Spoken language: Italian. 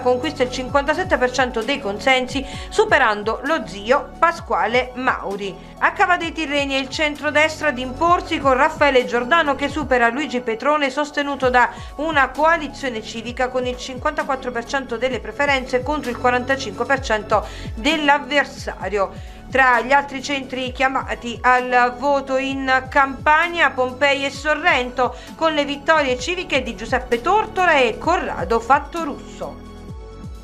conquista il 57% dei consensi, superando lo zio Pasquale Mauri. A Cava dei Tirreni è il centrodestra ad imporsi, con Raffaele Giordano che supera Luigi Petrone, sostenuto da una coalizione civica con il 54% delle preferenze contro il 45% dell'avversario. Tra gli altri centri chiamati al voto in Campania, Pompei e Sorrento, con le vittorie civiche di Giuseppe Tortora e Corrado Fattorusso.